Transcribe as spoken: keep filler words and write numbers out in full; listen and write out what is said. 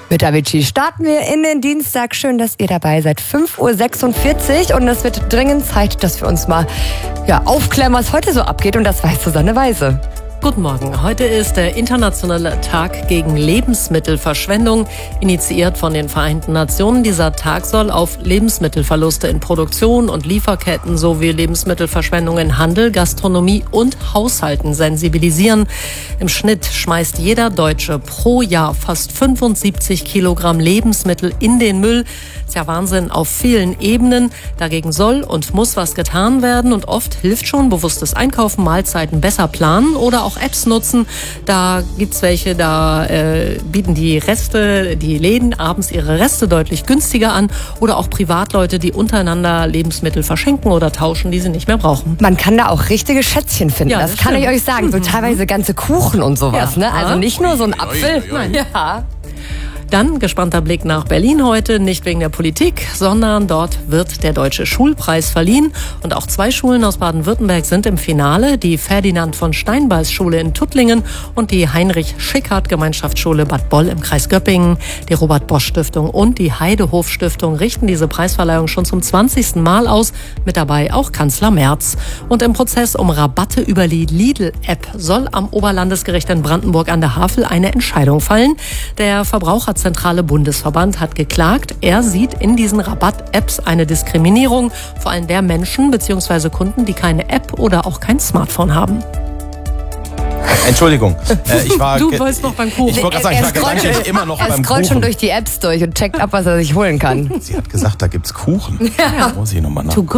Mit Avicii starten wir in den Dienstag. Schön, dass ihr dabei seid. fünf Uhr sechsundvierzig und es wird dringend Zeit, dass wir uns mal ja, aufklären, was heute so abgeht. Und das weiß Susanne Weise. Guten Morgen. Heute ist der internationale Tag gegen Lebensmittelverschwendung, initiiert von den Vereinten Nationen. Dieser Tag soll auf Lebensmittelverluste in Produktion und Lieferketten sowie Lebensmittelverschwendung in Handel, Gastronomie und Haushalten sensibilisieren. Im Schnitt schmeißt jeder Deutsche pro Jahr fast fünfundsiebzig Kilogramm Lebensmittel in den Müll. Das ist ja Wahnsinn auf vielen Ebenen. Dagegen soll und muss was getan werden und oft hilft schon bewusstes Einkaufen, Mahlzeiten besser planen oder auch Apps nutzen. Da gibt's welche, da äh, bieten die Reste, die Läden abends ihre Reste deutlich günstiger an oder auch Privatleute, die untereinander Lebensmittel verschenken oder tauschen, die sie nicht mehr brauchen. Man kann da auch richtige Schätzchen finden, Ja, das, das kann stimmt. ich euch sagen. So teilweise ganze Kuchen und sowas, Ja. ne? Also nicht nur so ein Ui, ui, Apfel. ui, ui. Ja. Dann gespannter Blick nach Berlin heute, nicht wegen der Politik, sondern dort wird der Deutsche Schulpreis verliehen. Und auch zwei Schulen aus Baden-Württemberg sind im Finale, die Ferdinand von Steinbeis Schule in Tuttlingen und die Heinrich-Schickhardt-Gemeinschaftsschule Bad Boll im Kreis Göppingen. Die Robert-Bosch-Stiftung und die Heidehof-Stiftung richten diese Preisverleihung schon zum zwanzigsten Mal aus, mit dabei auch Kanzler Merz. Und im Prozess um Rabatte über die Lidl-App soll am Oberlandesgericht in Brandenburg an der Havel eine Entscheidung fallen. Der Verbraucher Zentrale Bundesverband hat geklagt. Er sieht in diesen Rabatt-Apps eine Diskriminierung, vor allem der Menschen bzw. Kunden, die keine App oder auch kein Smartphone haben. Entschuldigung, äh, ich war... Du wolltest noch beim Kuchen. Ich wollte gerade sagen, ich war scrollt gedanklich schon- immer noch Er beim scrollt schon Kuchen. durch die Apps durch und checkt ab, was er sich holen kann. Sie hat gesagt, da gibt's Kuchen. Ja. Muss ich nochmal nach. To go.